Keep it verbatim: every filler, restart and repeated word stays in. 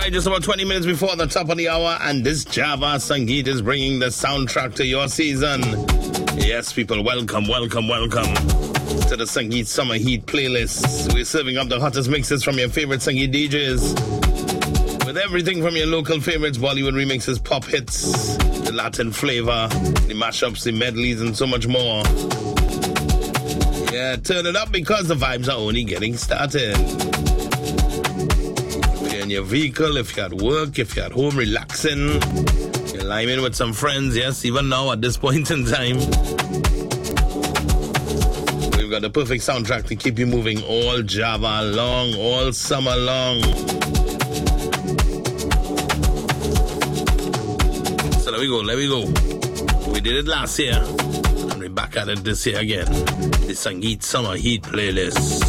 Alright, just about twenty minutes before the top of the hour, and this Java Sangeet is bringing the soundtrack to your season. Yes, people, welcome, welcome, welcome to the Sangeet Summer Heat playlist. We're serving up the hottest mixes from your favorite Sangeet D Js. With everything from your local favorites, Bollywood remixes, pop hits, the Latin flavor, the mashups, the medleys, and so much more. Yeah, turn it up because the vibes are only getting started. If you're in your vehicle, if you're at work, if you're at home relaxing, you're liming with some friends, yes, even now at this point in time. We've got the perfect soundtrack to keep you moving all Java long, all summer long. So there we go, there we go. We did it last year, and we're back at it this year again. The Sangeet Summer Heat playlist.